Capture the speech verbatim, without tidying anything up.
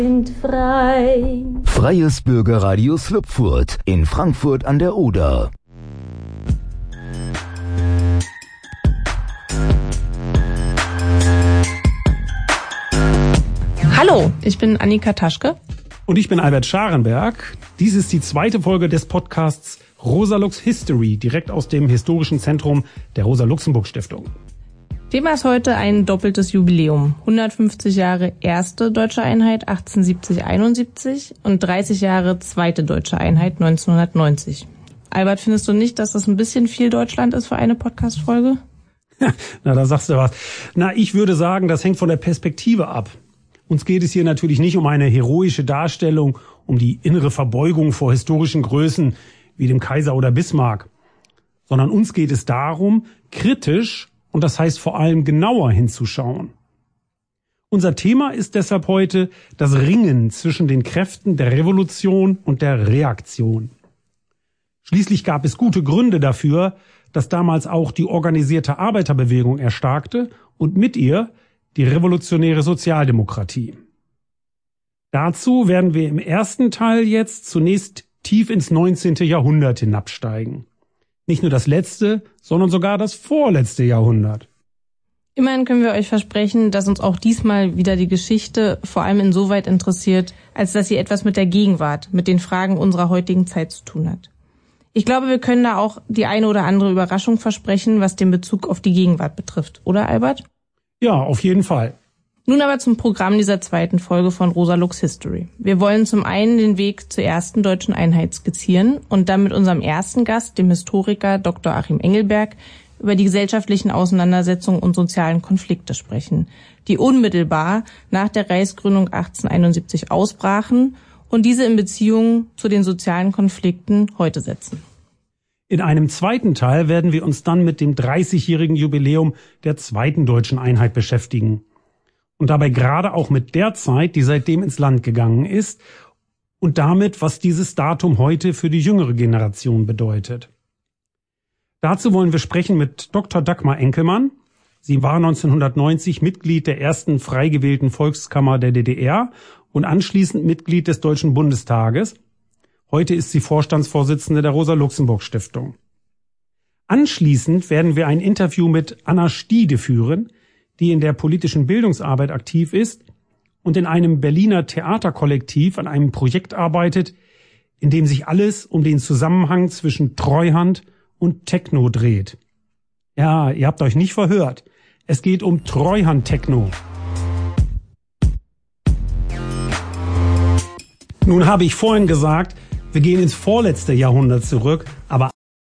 Frei. Freies Bürgerradio Slupfurt in Frankfurt an der Oder. Hallo, ich bin Annika Taschke. Und ich bin Albert Scharenberg. Dies ist die zweite Folge des Podcasts Rosa-Lux History, direkt aus dem historischen Zentrum der Rosa-Luxemburg-Stiftung. Thema ist heute ein doppeltes Jubiläum. hundertfünfzig Jahre erste deutsche Einheit achtzehnhundertsiebzig einundsiebzig und dreißig Jahre zweite deutsche Einheit neunzehnhundertneunzig. Albert, findest du nicht, dass das ein bisschen viel Deutschland ist für eine Podcast-Folge? Na, da sagst du was. Na, ich würde sagen, das hängt von der Perspektive ab. Uns geht es hier natürlich nicht um eine heroische Darstellung, um die innere Verbeugung vor historischen Größen wie dem Kaiser oder Bismarck, sondern uns geht es darum, kritisch, und das heißt vor allem genauer hinzuschauen. Unser Thema ist deshalb heute das Ringen zwischen den Kräften der Revolution und der Reaktion. Schließlich gab es gute Gründe dafür, dass damals auch die organisierte Arbeiterbewegung erstarkte und mit ihr die revolutionäre Sozialdemokratie. Dazu werden wir im ersten Teil jetzt zunächst tief ins neunzehnte Jahrhundert hinabsteigen. Nicht nur das letzte, sondern sogar das vorletzte Jahrhundert. Immerhin können wir euch versprechen, dass uns auch diesmal wieder die Geschichte vor allem insoweit interessiert, als dass sie etwas mit der Gegenwart, mit den Fragen unserer heutigen Zeit zu tun hat. Ich glaube, wir können da auch die eine oder andere Überraschung versprechen, was den Bezug auf die Gegenwart betrifft. Oder, Albert? Ja, auf jeden Fall. Nun aber zum Programm dieser zweiten Folge von Rosa-Lux History. Wir wollen zum einen den Weg zur ersten deutschen Einheit skizzieren und dann mit unserem ersten Gast, dem Historiker Doktor Achim Engelberg, über die gesellschaftlichen Auseinandersetzungen und sozialen Konflikte sprechen, die unmittelbar nach der Reichsgründung achtzehnhunderteinundsiebzig ausbrachen und diese in Beziehung zu den sozialen Konflikten heute setzen. In einem zweiten Teil werden wir uns dann mit dem dreißigjährigen Jubiläum der zweiten deutschen Einheit beschäftigen. Und dabei gerade auch mit der Zeit, die seitdem ins Land gegangen ist und damit, was dieses Datum heute für die jüngere Generation bedeutet. Dazu wollen wir sprechen mit Doktor Dagmar Enkelmann. Sie war neunzehnhundertneunzig Mitglied der ersten frei gewählten Volkskammer der D D R und anschließend Mitglied des Deutschen Bundestages. Heute ist sie Vorstandsvorsitzende der Rosa-Luxemburg-Stiftung. Anschließend werden wir ein Interview mit Anna Stiede führen, die in der politischen Bildungsarbeit aktiv ist und in einem Berliner Theaterkollektiv an einem Projekt arbeitet, in dem sich alles um den Zusammenhang zwischen Treuhand und Techno dreht. Ja, ihr habt euch nicht verhört. Es geht um Treuhand-Techno. Nun habe ich vorhin gesagt, wir gehen ins vorletzte Jahrhundert zurück, aber